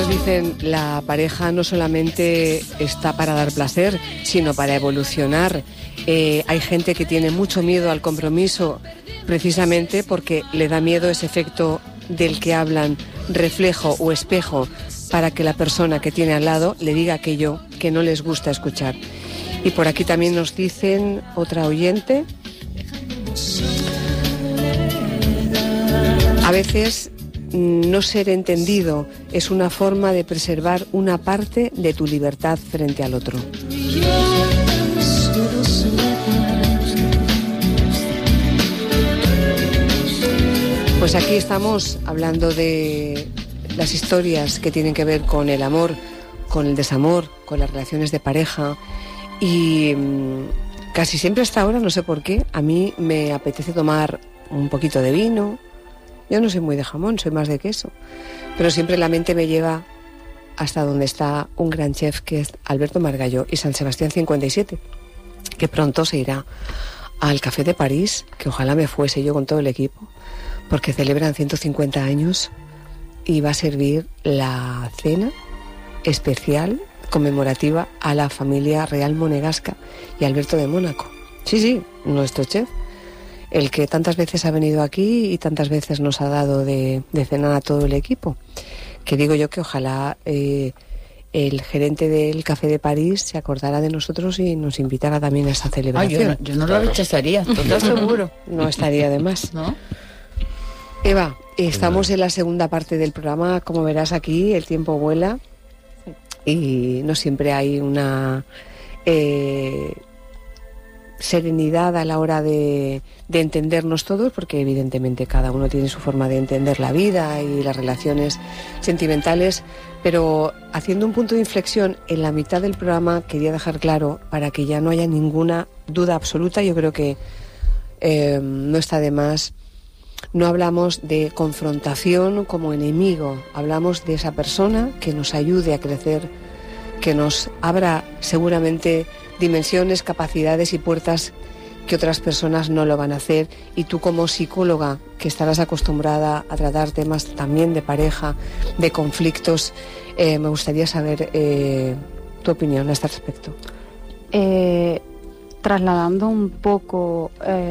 nos dicen, la pareja no solamente está para dar placer, sino para evolucionar. Hay gente que tiene mucho miedo al compromiso precisamente porque le da miedo ese efecto del que hablan, reflejo o espejo, para que la persona que tiene al lado le diga aquello que no les gusta escuchar. Y por aquí también nos dicen, otra oyente, a veces no ser entendido es una forma de preservar una parte de tu libertad frente al otro. Pues aquí estamos hablando de las historias que tienen que ver con el amor, con el desamor, con las relaciones de pareja, y casi siempre hasta ahora, no sé por qué, a mí me apetece tomar un poquito de vino. Yo no soy muy de jamón, soy más de queso, pero siempre la mente me lleva hasta donde está un gran chef, que es Alberto Margallo, y San Sebastián 57, que pronto se irá al Café de París, que ojalá me fuese yo con todo el equipo, porque celebran 150 años y va a servir la cena especial conmemorativa a la familia real monegasca y Alberto de Mónaco. Sí, nuestro chef, el que tantas veces ha venido aquí y tantas veces nos ha dado de cenar a todo el equipo. Que digo yo que ojalá el gerente del Café de París se acordara de nosotros y nos invitara también a esa celebración. Yo no lo rechazaría, total seguro. No estaría de más. ¿No? Eva, estamos en la segunda parte del programa. Como verás aquí, el tiempo vuela y no siempre hay una serenidad a la hora de entendernos todos, porque evidentemente cada uno tiene su forma de entender la vida y las relaciones sentimentales, pero haciendo un punto de inflexión en la mitad del programa quería dejar claro, para que ya no haya ninguna duda absoluta, yo creo que no está de más. No hablamos de confrontación como enemigo, hablamos de esa persona que nos ayude a crecer, que nos abra seguramente dimensiones, capacidades y puertas que otras personas no lo van a hacer. Y tú, como psicóloga, que estarás acostumbrada a tratar temas también de pareja, de conflictos, me gustaría saber tu opinión a este respecto. Trasladando un poco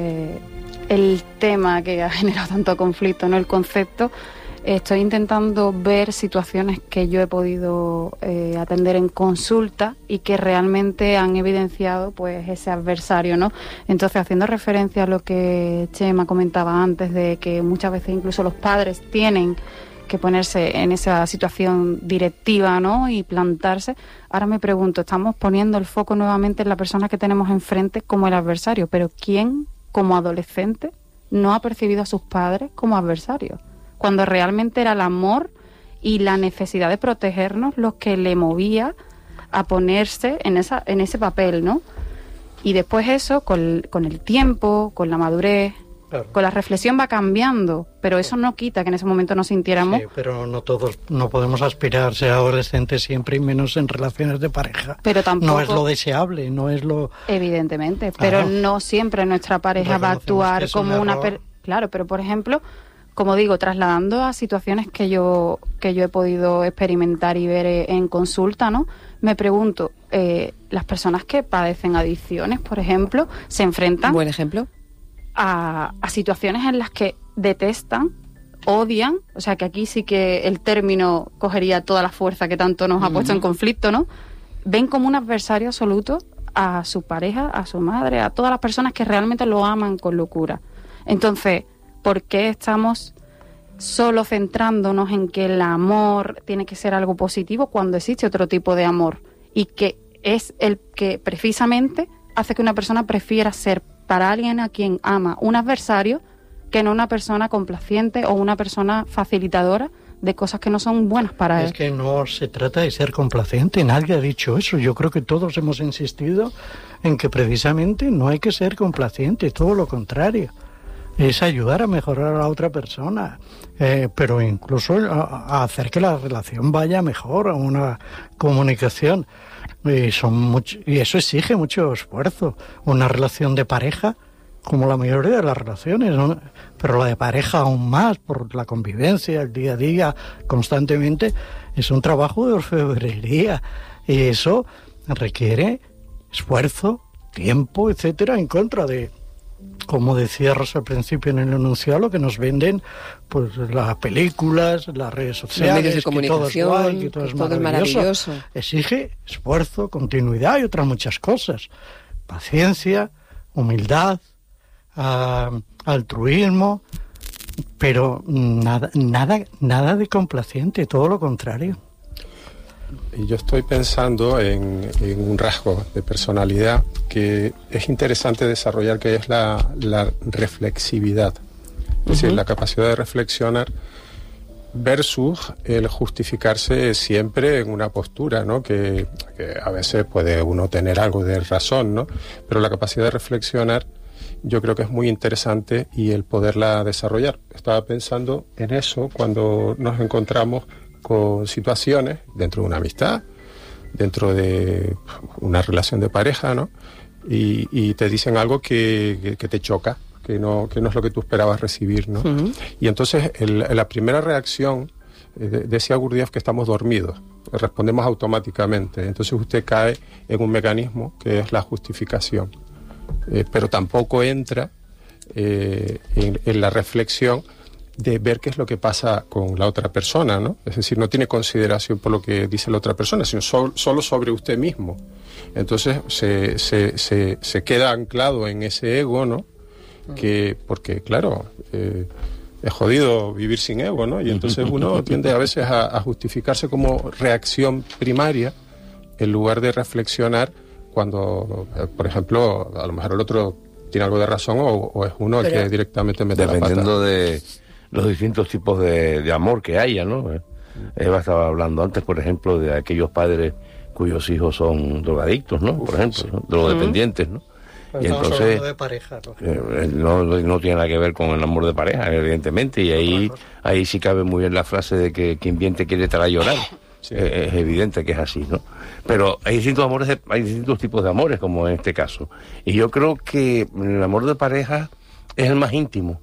el tema que ha generado tanto conflicto, ¿no? El concepto, estoy intentando ver situaciones que yo he podido atender en consulta y que realmente han evidenciado pues ese adversario, ¿no? Entonces, haciendo referencia a lo que Chema comentaba antes, de que muchas veces incluso los padres tienen que ponerse en esa situación directiva, ¿no? Y plantarse. Ahora me pregunto, estamos poniendo el foco nuevamente en la persona que tenemos enfrente como el adversario, pero ¿quién, como adolescente, no ha percibido a sus padres como adversarios? Cuando realmente era el amor y la necesidad de protegernos los que le movía a ponerse en ese papel, ¿no? Y después eso, con el tiempo, con la madurez, claro, con la reflexión va cambiando, pero eso no quita que en ese momento nos sintiéramos... Sí, pero no todos, no podemos aspirar a ser adolescentes siempre, y menos en relaciones de pareja. Pero tampoco... No es lo deseable, no es lo... Evidentemente, pero no siempre nuestra pareja va a actuar como una... Claro, pero por ejemplo... Como digo, trasladando a situaciones que yo he podido experimentar y ver en consulta, ¿no? Me pregunto, las personas que padecen adicciones, por ejemplo, se enfrentan... ¿Buen ejemplo? A situaciones en las que detestan, odian, o sea que aquí sí que el término cogería toda la fuerza que tanto nos ha puesto en conflicto, ¿no? Ven como un adversario absoluto a su pareja, a su madre, a todas las personas que realmente lo aman con locura. Entonces... ¿por qué estamos solo centrándonos en que el amor tiene que ser algo positivo cuando existe otro tipo de amor? Y que es el que precisamente hace que una persona prefiera ser para alguien a quien ama un adversario que no una persona complaciente o una persona facilitadora de cosas que no son buenas para él. Es que no se trata de ser complaciente, nadie ha dicho eso. Yo creo que todos hemos insistido en que precisamente no hay que ser complaciente, todo lo contrario. Es ayudar a mejorar a la otra persona, pero incluso a hacer que la relación vaya mejor, a una comunicación. Y eso exige mucho esfuerzo. Una relación de pareja, como la mayoría de las relaciones, ¿no? Pero la de pareja aún más, por la convivencia, el día a día, constantemente, es un trabajo de orfebrería y eso requiere esfuerzo, tiempo, etcétera, en contra de, como decía Rosa al principio en el enunciado, lo que nos venden pues las películas, las redes sociales, los medios de comunicación, que todo es maravilloso. Exige esfuerzo, continuidad y otras muchas cosas. Paciencia, humildad, altruismo, pero nada de complaciente, todo lo contrario. Y yo estoy pensando en un rasgo de personalidad que es interesante desarrollar, que es la reflexividad. Es decir, la capacidad de reflexionar versus el justificarse siempre en una postura, ¿no? Que a veces puede uno tener algo de razón, ¿no? Pero la capacidad de reflexionar yo creo que es muy interesante y el poderla desarrollar. Estaba pensando en eso cuando nos encontramos con situaciones dentro de una amistad, dentro de una relación de pareja, ¿no? Y te dicen algo que te choca, que no es lo que tú esperabas recibir, ¿no? Uh-huh. Y entonces la primera reacción, decía Gurdjieff que estamos dormidos, respondemos automáticamente. Entonces usted cae en un mecanismo que es la justificación, pero tampoco entra en la reflexión de ver qué es lo que pasa con la otra persona, ¿no? Es decir, no tiene consideración por lo que dice la otra persona, sino solo sobre usted mismo. Entonces se queda anclado en ese ego, ¿no? Porque claro, es jodido vivir sin ego, ¿no? Y entonces uno tiende a veces a justificarse como reacción primaria en lugar de reflexionar cuando, por ejemplo, a lo mejor el otro tiene algo de razón o es uno el que directamente mete la pata. Dependiendo de los distintos tipos de amor que haya, ¿no? Eva estaba hablando antes, por ejemplo, de aquellos padres cuyos hijos son drogadictos, ¿no? Por ejemplo, sí, ¿no? Drogodependientes, ¿no? Pero y entonces de pareja, no tiene nada que ver con el amor de pareja, evidentemente, y ahí sí cabe muy bien la frase de que quien bien te quiere te hará llorar. Sí. Es evidente que es así, ¿no? Pero hay distintos amores, hay distintos tipos de amores, como en este caso. Y yo creo que el amor de pareja es el más íntimo.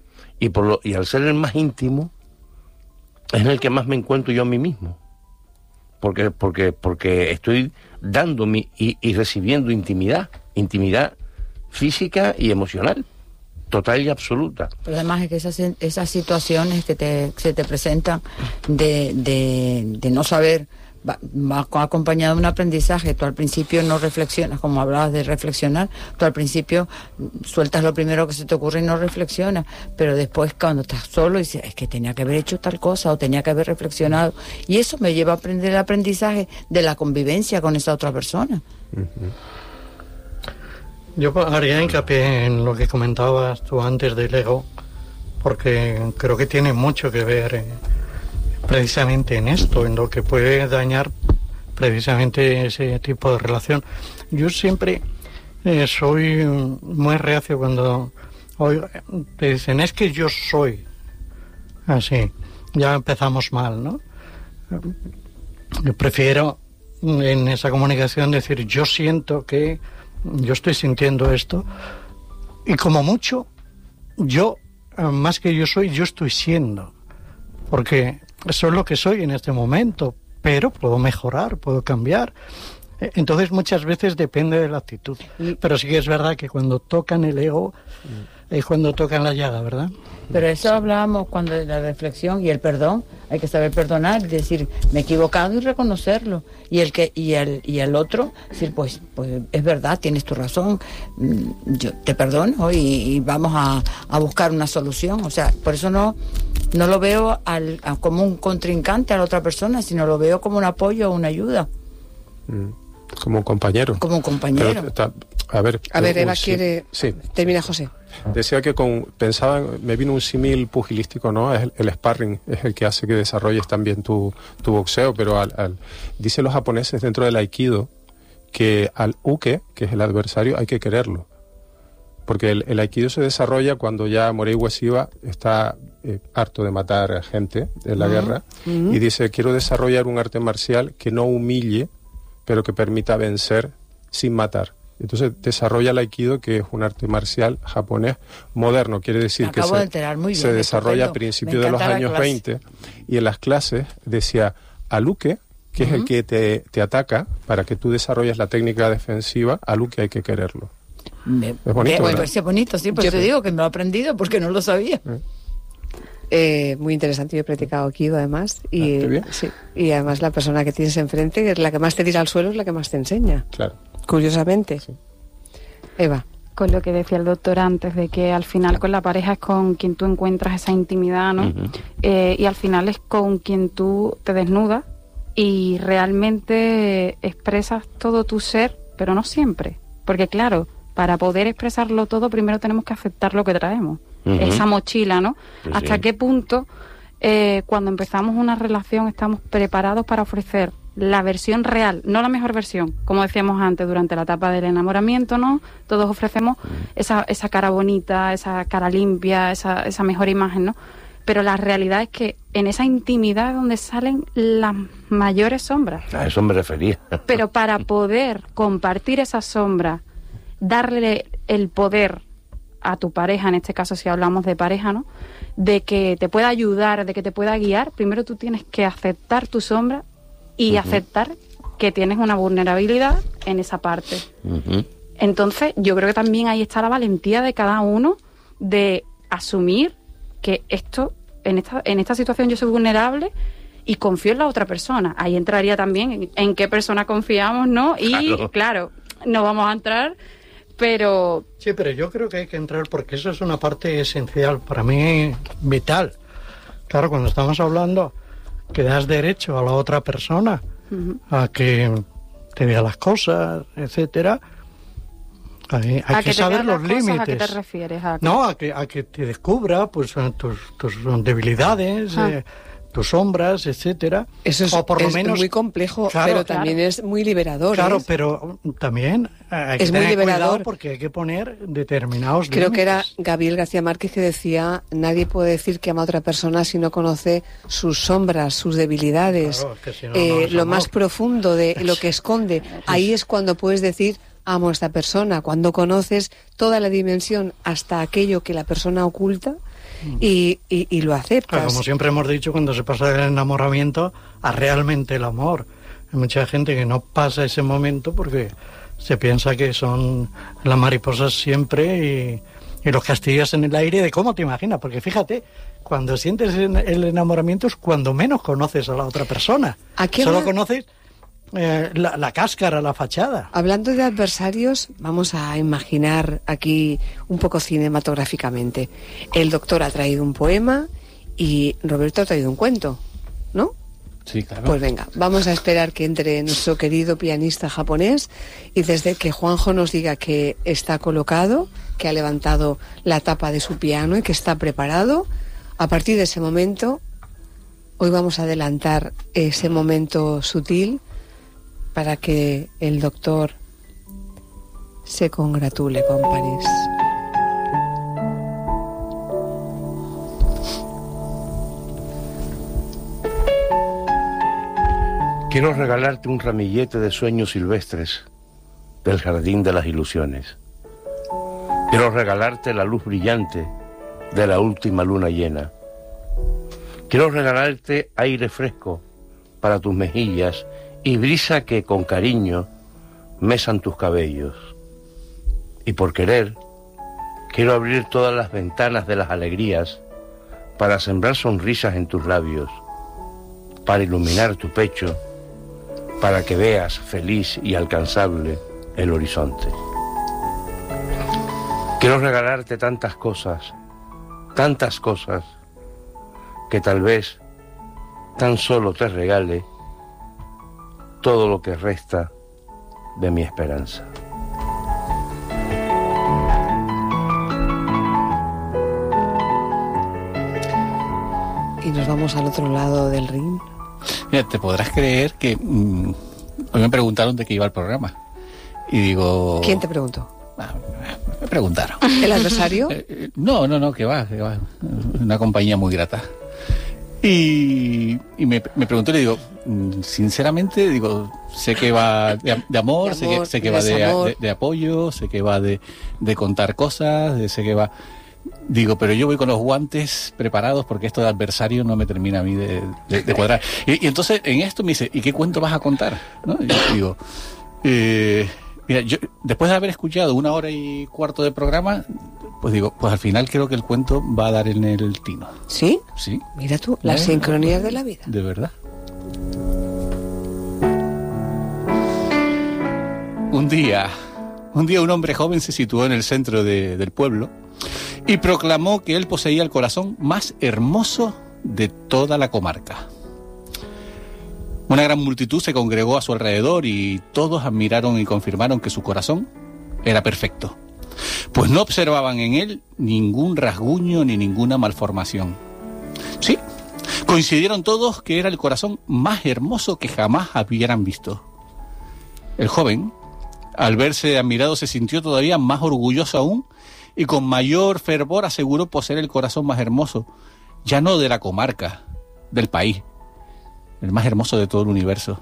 Y al ser el más íntimo, es en el que más me encuentro yo a mí mismo. Porque estoy dando y recibiendo intimidad física y emocional, total y absoluta. Pero además es que esas situaciones que se te presentan de no saber, va acompañado de un aprendizaje. Tú al principio no reflexionas, como hablabas de reflexionar, tú al principio sueltas lo primero que se te ocurre y no reflexionas, pero después cuando estás solo dices, es que tenía que haber hecho tal cosa o tenía que haber reflexionado, y eso me lleva a aprender el aprendizaje de la convivencia con esa otra persona. Uh-huh. Yo haría hincapié en lo que comentabas tú antes del ego, porque creo que tiene mucho que ver precisamente en esto, en lo que puede dañar precisamente ese tipo de relación. Yo siempre soy muy reacio cuando te dicen, es que yo soy así, ya empezamos mal, ¿no? Yo prefiero en esa comunicación decir, yo siento que yo estoy sintiendo esto, y como mucho, yo, más que yo soy, yo estoy siendo, porque eso es lo que soy en este momento, pero puedo mejorar, puedo cambiar. Entonces muchas veces depende de la actitud, pero sí que es verdad que cuando tocan el ego es cuando tocan la llaga, ¿verdad? Pero eso hablábamos cuando de la reflexión y el perdón. Hay que saber perdonar, decir, me he equivocado y reconocerlo. Y el otro, decir, pues es verdad, tienes tu razón, yo te perdono y vamos a buscar una solución. O sea, por eso no lo veo como un contrincante a la otra persona, sino lo veo como un apoyo o una ayuda. Como un compañero. Como un compañero. Pero, a ver, Eva quiere... Sí. Termina, José. Decía que me vino un símil pugilístico, ¿no? El sparring es el que hace que desarrolles también tu boxeo, pero dicen los japoneses dentro del aikido que al uke, que es el adversario, hay que quererlo. Porque el aikido se desarrolla cuando ya Morei Ueshiba está harto de matar gente en la guerra, y dice, quiero desarrollar un arte marcial que no humille, pero que permita vencer sin matar. Entonces desarrolla el aikido, que es un arte marcial japonés moderno, quiere decir que se desarrolla a principios de los años 20, y en las clases decía, a Luque, que es el que te ataca, para que tú desarrolles la técnica defensiva, a Luque hay que quererlo. Es bonito, me parece bonito, sí, por eso digo que me lo he aprendido porque no lo sabía. Muy interesante, yo he practicado Kido además y, ¿Qué bien? sí, y además la persona que tienes enfrente, que es la que más te tira al suelo, es la que más te enseña. Claro. Curiosamente. Sí. Eva. Con lo que decía el doctor antes, de que al final con la pareja es con quien tú encuentras esa intimidad, ¿no? Y al final es con quien tú te desnudas y realmente expresas todo tu ser, pero no siempre. Porque claro, para poder expresarlo todo, primero tenemos que aceptar lo que traemos. Esa mochila, ¿no? Sí, ¿Hasta sí. qué punto, cuando empezamos una relación, estamos preparados para ofrecer la versión real, no la mejor versión? Como decíamos antes, durante la etapa del enamoramiento, ¿no? Todos ofrecemos esa cara bonita, esa cara limpia, esa mejor imagen, ¿no? Pero la realidad es que en esa intimidad es donde salen las mayores sombras. A eso me refería. Pero para poder compartir esa sombra, darle el poder a tu pareja, en este caso si hablamos de pareja, ¿no? De que te pueda ayudar, de que te pueda guiar, primero tú tienes que aceptar tu sombra y aceptar que tienes una vulnerabilidad en esa parte. Entonces, yo creo que también ahí está la valentía de cada uno de asumir que esto, en esta situación yo soy vulnerable y confío en la otra persona. Ahí entraría también en qué persona confiamos, ¿no? Y claro, no vamos a entrar, pero... Sí, pero yo creo que hay que entrar porque eso es una parte esencial, para mí vital. Claro, cuando estamos hablando que das derecho a la otra persona a que te vea las cosas, etcétera, hay que saber los límites. ¿A qué te refieres? No, a que te descubra pues tus debilidades, tus sombras, etcétera. Eso es, o por lo es menos, muy complejo, claro, pero también es muy liberador. Claro, pero también hay es que muy tener liberador cuidado porque hay que poner determinados Creo límites. que era Gabriel García Márquez que decía: nadie puede decir que ama a otra persona si no conoce sus sombras, sus debilidades, Claro, es que si no, no es lo amor. más profundo de lo que esconde. Ahí es cuando puedes decir: amo a esta persona, cuando conoces toda la dimensión hasta aquello que la persona oculta y lo aceptas. Claro, como siempre hemos dicho, cuando se pasa del enamoramiento a realmente el amor. Hay mucha gente que no pasa ese momento porque se piensa que son las mariposas siempre y los castillos en el aire de cómo te imaginas. Porque fíjate, cuando sientes el enamoramiento es cuando menos conoces a la otra persona. Solo conoces la cáscara, la fachada. Hablando de adversarios, vamos a imaginar aquí un poco cinematográficamente. El doctor ha traído un poema y Roberto ha traído un cuento, ¿no? Sí, claro. Pues venga, vamos a esperar que entre nuestro querido pianista japonés y desde que Juanjo nos diga que está colocado, que ha levantado la tapa de su piano y que está preparado, a partir de ese momento, hoy vamos a adelantar ese momento sutil para que el doctor se congratule con París. Quiero regalarte un ramillete de sueños silvestres del jardín de las ilusiones. Quiero regalarte la luz brillante de la última luna llena. Quiero regalarte aire fresco para tus mejillas y brisa que con cariño mesan tus cabellos. Y por querer, quiero abrir todas las ventanas de las alegrías para sembrar sonrisas en tus labios, para iluminar tu pecho, para que veas feliz y alcanzable el horizonte. Quiero regalarte tantas cosas, que tal vez tan solo te regale todo lo que resta de mi esperanza. Y nos vamos al otro lado del ring. Mira, te podrás creer que hoy me preguntaron de qué iba el programa. Y digo... ¿Quién te preguntó? Me preguntaron. ¿El adversario? No, que va. Una compañía muy grata. Y me preguntó y le digo, sinceramente, digo, sé que va de amor, sé que va de apoyo, sé que va de contar cosas, sé que va... Digo, pero yo voy con los guantes preparados porque esto de adversario no me termina a mí de cuadrar. Y entonces en esto me dice, ¿y qué cuento vas a contar? ¿No? Y yo digo, mira, yo después de haber escuchado 1 hora y cuarto de programa, pues digo, pues al final creo que el cuento va a dar en el tino. ¿Sí? Sí. Mira tú, las sincronías de la vida. De verdad. Un día un hombre joven se situó en el centro del pueblo y proclamó que él poseía el corazón más hermoso de toda la comarca. Una gran multitud se congregó a su alrededor y todos admiraron y confirmaron que su corazón era perfecto, pues no observaban en él ningún rasguño ni ninguna malformación. Sí, coincidieron todos que era el corazón más hermoso que jamás hubieran visto. El joven, al verse admirado, se sintió todavía más orgulloso aún y con mayor fervor aseguró poseer el corazón más hermoso, ya no de la comarca, del país, el más hermoso de todo el universo.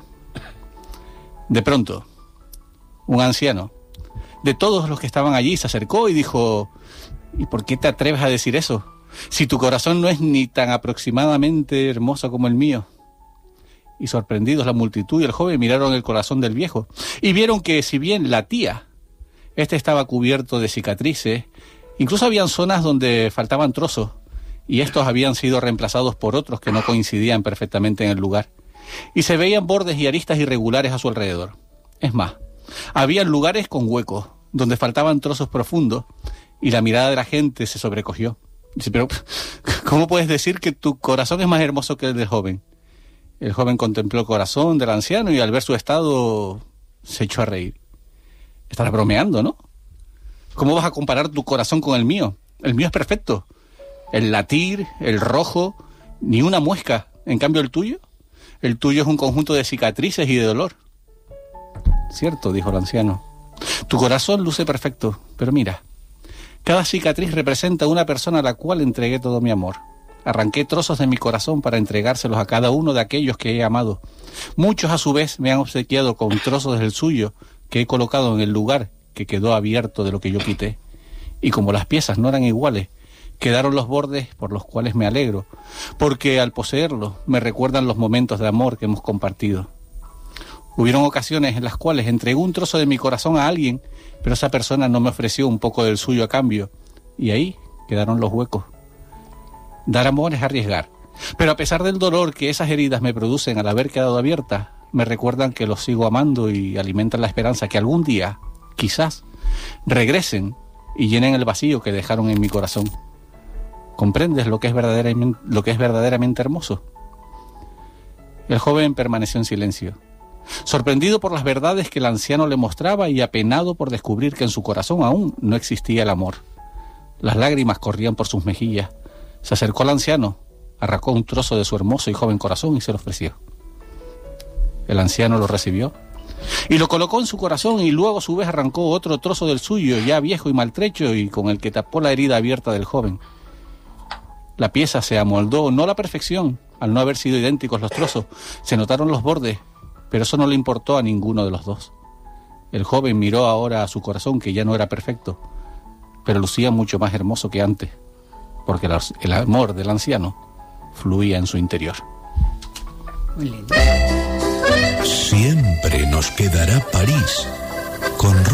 De pronto, un anciano, de todos los que estaban allí, se acercó y dijo, ¿y por qué te atreves a decir eso? Si tu corazón no es ni tan aproximadamente hermoso como el mío. Y sorprendidos la multitud y el joven miraron el corazón del viejo y vieron que si bien latía, este estaba cubierto de cicatrices, incluso habían zonas donde faltaban trozos y estos habían sido reemplazados por otros que no coincidían perfectamente en el lugar. Y se veían bordes y aristas irregulares a su alrededor. Es más, había lugares con huecos donde faltaban trozos profundos y la mirada de la gente se sobrecogió. Dice, pero ¿cómo puedes decir que tu corazón es más hermoso que el del joven? El joven contempló el corazón del anciano y al ver su estado se echó a reír. Estás bromeando, ¿no? ¿Cómo vas a comparar tu corazón con el mío? El mío es perfecto. El latir, el rojo, ni una muesca. En cambio el tuyo es un conjunto de cicatrices y de dolor. Cierto, dijo el anciano. Tu corazón luce perfecto, pero mira, cada cicatriz representa una persona a la cual entregué todo mi amor. Arranqué trozos de mi corazón para entregárselos a cada uno de aquellos que he amado. Muchos a su vez me han obsequiado con trozos del suyo que he colocado en el lugar que quedó abierto de lo que yo quité. Y como las piezas no eran iguales, quedaron los bordes por los cuales me alegro, porque al poseerlos me recuerdan los momentos de amor que hemos compartido. Hubieron ocasiones en las cuales entregué un trozo de mi corazón a alguien, pero esa persona no me ofreció un poco del suyo a cambio, y ahí quedaron los huecos. Dar amor es arriesgar, pero a pesar del dolor que esas heridas me producen al haber quedado abiertas, me recuerdan que los sigo amando y alimentan la esperanza que algún día, quizás, regresen y llenen el vacío que dejaron en mi corazón. ¿Comprendes lo que es verdaderamente hermoso? El joven permaneció en silencio, sorprendido por las verdades que el anciano le mostraba y apenado por descubrir que en su corazón aún no existía el amor. Las lágrimas corrían por sus mejillas. Se acercó al anciano, arrancó un trozo de su hermoso y joven corazón y se lo ofreció. El anciano lo recibió y lo colocó en su corazón y luego a su vez arrancó otro trozo del suyo, ya viejo y maltrecho y con el que tapó la herida abierta del joven. La pieza se amoldó, no a la perfección, al no haber sido idénticos los trozos. Se notaron los bordes, pero eso no le importó a ninguno de los dos. El joven miró ahora a su corazón, que ya no era perfecto, pero lucía mucho más hermoso que antes, porque el amor del anciano fluía en su interior. Muy lindo. Siempre nos quedará París con